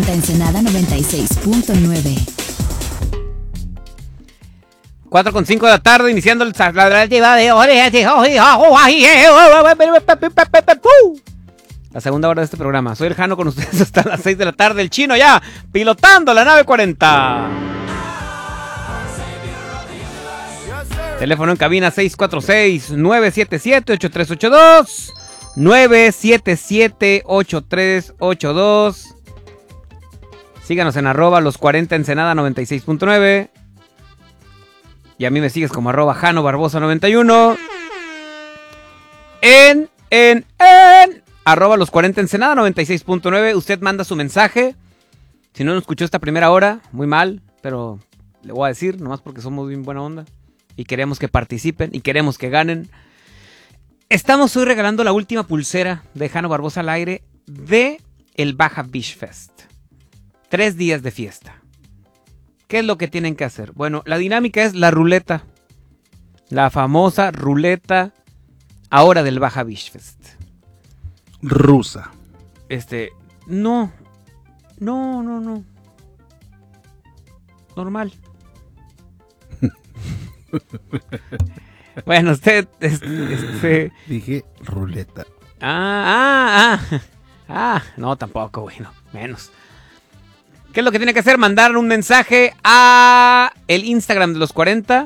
Ensenada 96.9. 4:05 de la tarde, iniciando el la segunda hora de este programa. Soy el Jano con ustedes hasta las 6 de la tarde. El Chino ya pilotando la nave 40. Teléfono en cabina 646-977-8382. 977-8382. Síganos en @los40 Ensenada 96.9. Y a mí me sigues como @Jano Barbosa 91. En @los40 Ensenada 96.9. Usted manda su mensaje. Si no escuchó esta primera hora, muy mal, pero le voy a decir, nomás porque somos bien buena onda. Y queremos que participen y queremos que ganen. Estamos hoy regalando la última pulsera de Jano Barbosa al aire de el Baja Beach Fest. 3 días de fiesta. ¿Qué es lo que tienen que hacer? Bueno, la dinámica es la ruleta. La famosa ruleta ahora del Baja Beach Fest. Rusa. No. Normal. Bueno, usted... Dije ruleta. No, tampoco, güey, no, menos. ¿Qué es lo que tiene que hacer? Mandar un mensaje a el Instagram de los 40.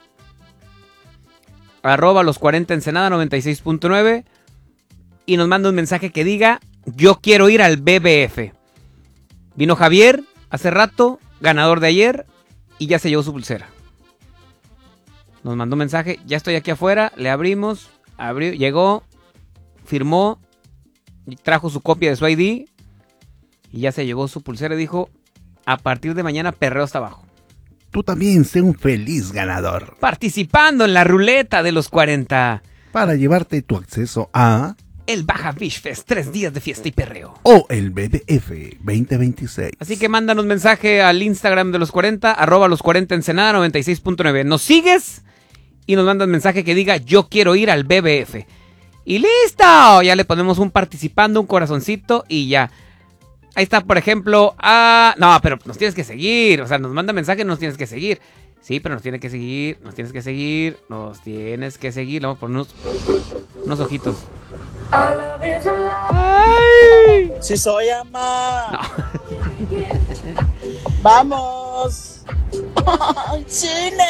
@los40 Ensenada 96.9. Y nos manda un mensaje que diga: yo quiero ir al BBF. Vino Javier hace rato, ganador de ayer, y ya se llevó su pulsera. Nos mandó un mensaje: ya estoy aquí afuera, le abrimos, abrió, llegó, firmó, trajo su copia de su ID y ya se llevó su pulsera y dijo: a partir de mañana perreo hasta abajo. Tú también sé un feliz ganador. Participando en la ruleta de los 40. Para llevarte tu acceso a... el Baja Beach Fest, 3 días de fiesta y perreo. O el BBF 2026. Así que mándanos mensaje al Instagram de los 40, @los40 Ensenada 96.9. Nos sigues y nos mandas mensaje que diga: yo quiero ir al BBF. Y listo, ya le ponemos un participando, un corazoncito y ya. Ahí está, por ejemplo, no, pero nos tienes que seguir. O sea, nos manda mensaje, nos tienes que seguir. Sí, pero nos tienes que seguir. Le vamos a poner unos ojitos. ¡Ay! Si soy ama. No. Vamos. Cine.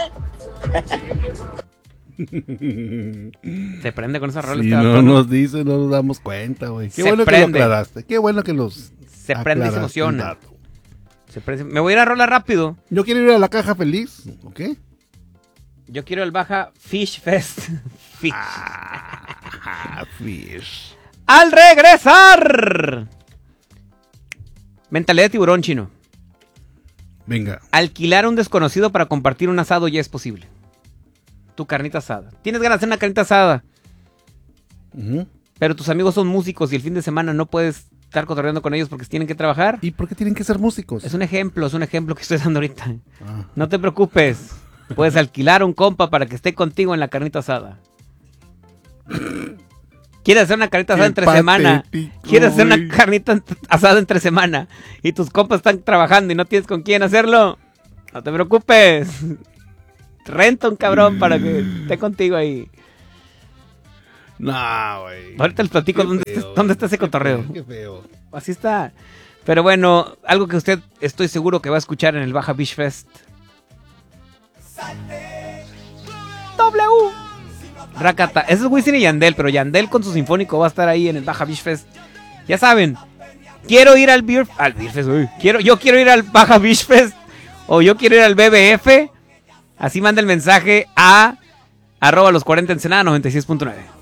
Se prende con esa rola. Si no nos dice, no nos damos cuenta, güey. Qué bueno que lo aclaraste. Qué bueno que los... Se prende y se emociona. Me voy a ir a rola rápido. Yo quiero ir a la caja feliz, ¿ok? Yo quiero el Baja Fish Fest. Fish. Fish. ¡Al regresar! Mentalidad de tiburón, Chino. Venga. Alquilar a un desconocido para compartir un asado ya es posible. Tu carnita asada. Tienes ganas de hacer una carnita asada. Pero tus amigos son músicos y el fin de semana no puedes estar cotorreando con ellos porque tienen que trabajar. ¿Y por qué tienen que ser músicos? Es un ejemplo que estoy dando ahorita. No te preocupes. Puedes alquilar a un compa para que esté contigo en la carnita asada. ¿Quieres hacer una carnita asada entre semana? ¿Quieres hacer una carnita asada entre semana? Y tus compas están trabajando y no tienes con quién hacerlo. No te preocupes. Renta un cabrón para que esté contigo ahí. No, güey. Ahorita les platico dónde está ese cotorreo. Qué feo. Así está. Pero bueno, algo que usted estoy seguro que va a escuchar en el Baja Beach Fest. W. Rakata. Ese es Wisin y Yandel, pero Yandel con su sinfónico va a estar ahí en el Baja Beach Fest. Ya saben, quiero ir al Beer Fest. Yo quiero ir al Baja Beach Fest. O yo quiero ir al BBF. Así manda el mensaje a @los40 Ensenada 96.9.